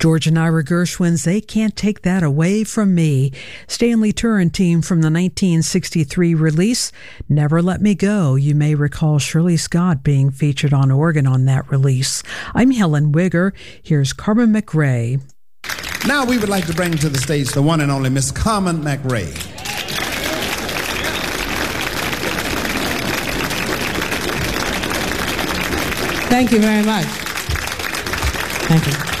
George and Ira Gershwin's They Can't Take That Away From Me. Stanley Turrentine from the 1963 release, Never Let Me Go. You may recall Shirley Scott being featured on organ on that release. I'm Helen Wigger. Here's Carmen McRae. Now we would like to bring to the stage the one and only Miss Carmen McRae. Thank you very much. Thank you.